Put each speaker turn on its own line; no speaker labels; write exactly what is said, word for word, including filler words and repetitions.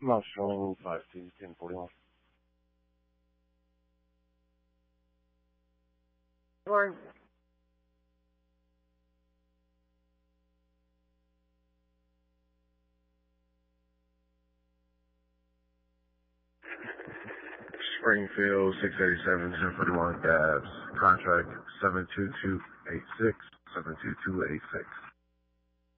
Not showing five two ten forty-one.
Or
Springfield six eighty-seven ten forty-one Gabs. Contract seven two two eight six seven two two eight six.